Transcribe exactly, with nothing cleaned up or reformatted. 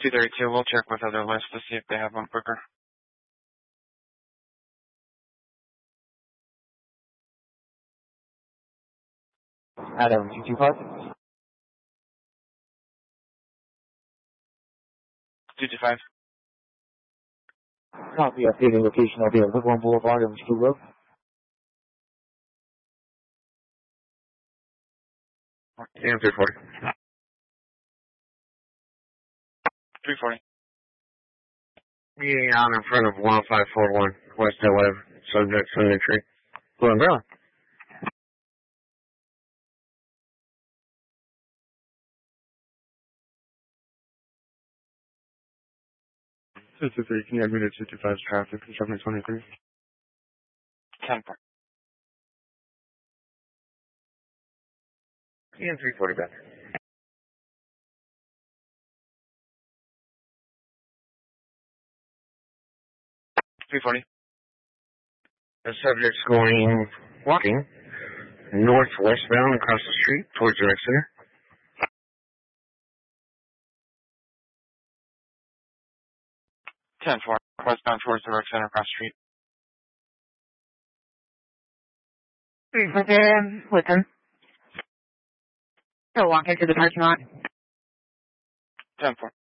two thirty-two, we'll check with other lists to see if they have one quicker. Adam, two two five? two two five. Copy, updating location. I'll be at Woodlawn Boulevard and School Road. Yeah, three forty. three forty. Yeah, I'm in front of one five four one West eleven, subject Sunday Tree. Blue umbrella. two two three, can you admit it two two five's traffic from seven twenty-three? ten four. Yeah, three forty back. three forty. The subject's going, walking, northwestbound across the street towards the rec center. ten four. Westbound towards the rec center across the street. Listen, listen. Go walk into the parking lot. ten four.